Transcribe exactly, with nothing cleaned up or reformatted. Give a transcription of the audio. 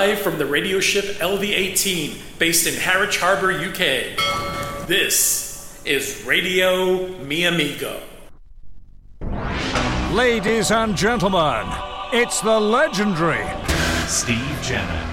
Live from the radio ship L V eighteen, based in Harwich Harbour, U K. This is Radio Mi Amigo. Ladies and gentlemen, it's the legendary Steve Jammett.